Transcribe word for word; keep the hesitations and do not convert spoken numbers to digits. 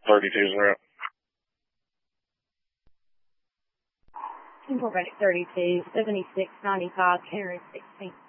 thirty-two's route. Ten four Medic thirty-two, seventy-six ninety-five, Henry sixteen.